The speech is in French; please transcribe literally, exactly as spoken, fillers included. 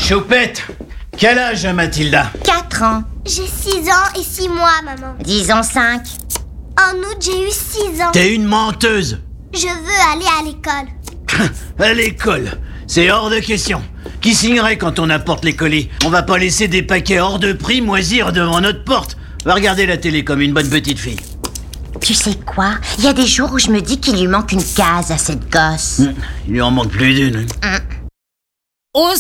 Choupette, quel âge a Mathilda? Quatre ans. J'ai six ans et six mois, maman. Disons cinq. En août, j'ai eu six ans. T'es une menteuse. Je veux aller à l'école. À l'école, c'est hors de question. Qui signerait quand on apporte les colis? On va pas laisser des paquets hors de prix moisir devant notre porte. Va regarder la télé comme une bonne petite fille. Tu sais quoi? Il y a des jours où je me dis qu'il lui manque une case à cette gosse. Il lui en manque plus d'une. Hum. Aux